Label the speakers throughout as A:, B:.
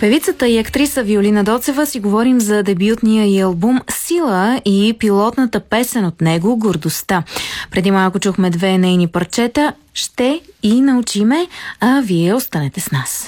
A: Певицата и актриса Виолина Доцева си говорим за дебютния й албум "Сила" и пилотната песен от него "Гордостта". Преди малко чухме две нейни парчета. Ще и научиме, а вие останете с нас.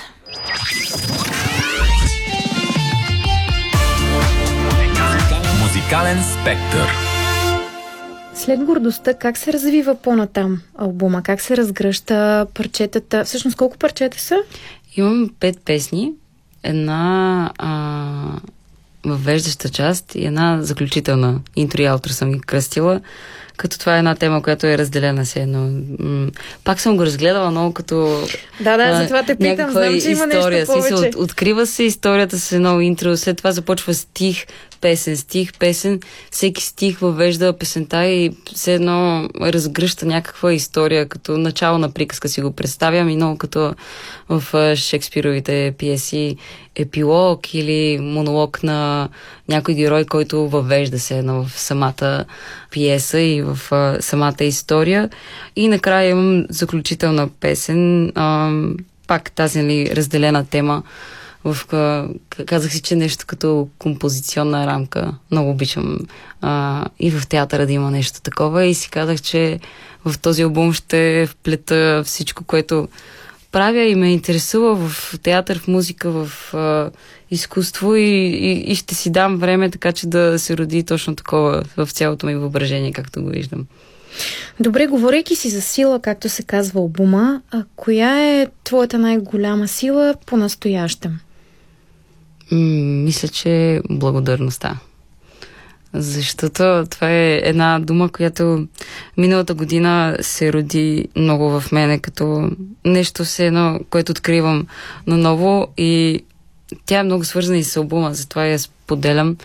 B: Музикален спектър.
A: След "Гордостта" как се развива по-натам албума? Как се разгръща парчетата? Всъщност колко парчета са?
C: Имам 5 песни. Една въвеждаща част и една заключителна. Интро и аутро съм ги кръстила, като това е една тема, която е разделена се едно. Пак съм го разгледала много като
A: затова те питам, знам, че има нещо повече.
C: Открива се историята с едно интро, след това започва стих, песен. Всеки стих въвежда песента и все едно разгръща някаква история, като начало на приказка си го представям и много като в Шекспировите пиеси епилог или монолог на някой герой, който въвежда се едно в самата пиеса и в самата история. И накрая имам заключителна песен, пак тази разделена тема. Казах си, че нещо като композиционна рамка. Много обичам и в театъра да има нещо такова и си казах, че в този албум ще вплета всичко, което правя и ме интересува в театър, в музика, в изкуство и ще си дам време, така че да се роди точно такова в цялото ми въображение, както го виждам.
A: Добре, говорейки си за сила, както се казва албума, коя е твоята най-голяма сила по-настоящем?
C: Мисля, че благодарността. Защото това е една дума, която миналата година се роди много в мене, като нещо все едно, което откривам наново и тя е много свързана и с албума, затова я споделям.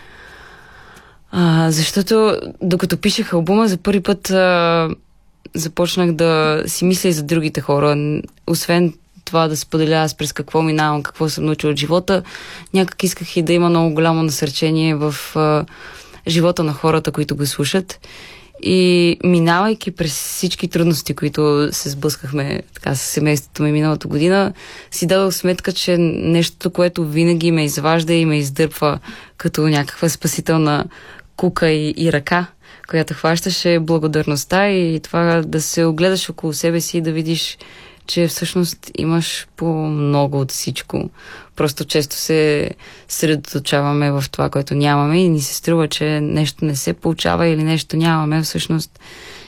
C: Защото докато пишех албума, за първи път започнах да си мисля и за другите хора. Освен това да споделя аз през какво минавам, какво съм научила от живота, някак исках и да има много голямо насърчение в живота на хората, които го слушат. И минавайки през всички трудности, които се сблъскахме така с семейството ми миналата година, си дадох сметка, че нещо, което винаги ме изважда и ме издърпва като някаква спасителна кука и ръка, която хващаше благодарността и това да се огледаш около себе си и да видиш, че всъщност имаш по-много от всичко. Просто често се средоточаваме в това, което нямаме и ни се струва, че нещо не се получава или нещо нямаме. Всъщност